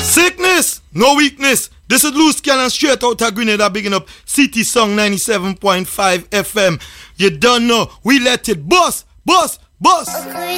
Sickness, no weakness. This is Loose Cannon straight out of Grenada, bigging up City Song 97.5 FM. You don't know, we let it bust, bust, bust.